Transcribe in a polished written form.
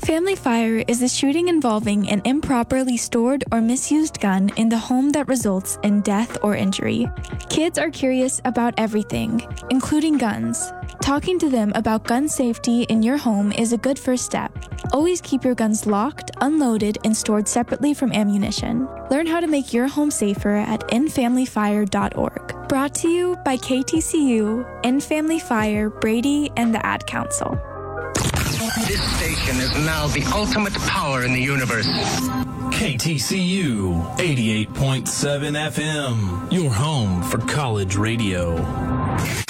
Family fire is a shooting involving an improperly stored or misused gun in the home that results in death or injury. Kids are curious about everything, including guns. Talking to them about gun safety in your home is a good first step. Always keep your guns locked, unloaded, and stored separately from ammunition. Learn how to make your home safer at endfamilyfire.org. Brought to you by KTCU, End Family Fire, Brady, and the Ad Council. This station is now the ultimate power in the universe. KTCU 88.7 FM, your home for college radio.